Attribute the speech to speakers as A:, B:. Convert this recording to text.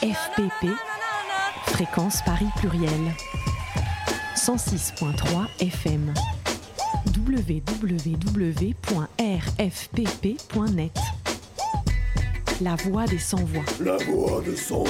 A: FPP, Fréquence Paris Pluriel, 106.3 FM, www.rfpp.net. La voix des sans-voix.
B: La voix des sans-voix.